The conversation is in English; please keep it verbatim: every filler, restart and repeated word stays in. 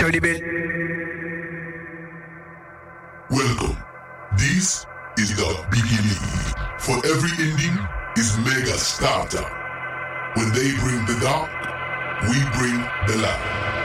Show the bell. Welcome. This is the beginning. For every ending is mega starter. When they bring the dark, we bring the light.